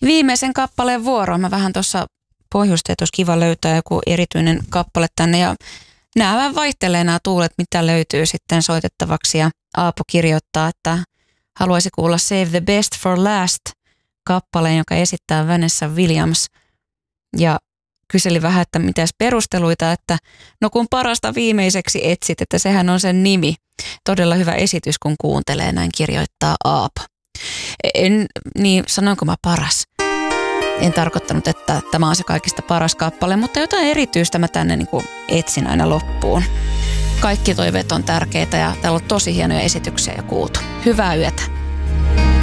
viimeisen kappaleen vuoro. Mä vähän tuossa pohjustin, että olisi kiva löytää joku erityinen kappale tänne. Ja nämä vähän vaihtelee nämä tuulet, mitä löytyy sitten soitettavaksi. Ja Aapo kirjoittaa, että haluaisi kuulla Save the Best for Last -kappaleen, joka esittää Vanessa Williams. Ja kyseli vähän, että mitäs perusteluita, että no kun parasta viimeiseksi etsit, että sehän on sen nimi. Todella hyvä esitys, kun kuuntelee, näin kirjoittaa Aapo. Sanoinko mä paras? En tarkoittanut, että tämä on se kaikista paras kappale, mutta jotain erityistä mä tänne niin kuin etsin aina loppuun. Kaikki toiveet on tärkeitä ja täällä on tosi hienoja esityksiä jo kuultu. Hyvää yötä.